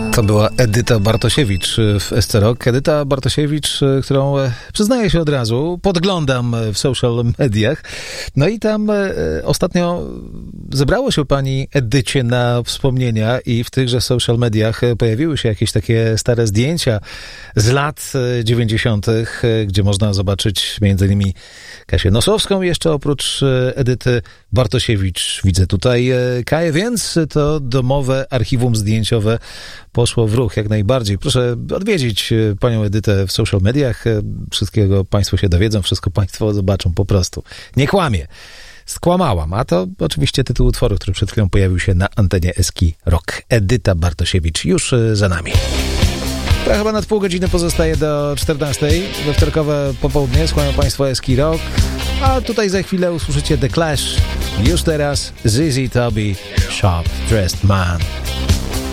To była Edyta Bartosiewicz w SC Rock. Edyta Bartosiewicz, którą przyznaję się od razu, podglądam w social mediach. No i tam ostatnio zebrało się pani Edycie na wspomnienia i w tychże social mediach pojawiły się jakieś takie stare zdjęcia z lat 90., gdzie można zobaczyć między innymi Kasię Nosowską jeszcze oprócz Edyty Bartosiewicz. Widzę tutaj Kaję, więc to domowe archiwum zdjęciowe poszło w ruch jak najbardziej. Proszę odwiedzić panią Edytę w social mediach. Wszystkiego państwo się dowiedzą, wszystko państwo zobaczą po prostu. Nie kłamie. Skłamałam. A to oczywiście tytuł utworu, który przed chwilą pojawił się na antenie SC Rock. Edyta Bartosiewicz już za nami. To chyba nad pół godziny pozostaje do 14. We wtorkowe popołudnie słuchają państwo SC Rock. A tutaj za chwilę usłyszycie The Clash. Już teraz ZZ Top, Sharp Dressed Man.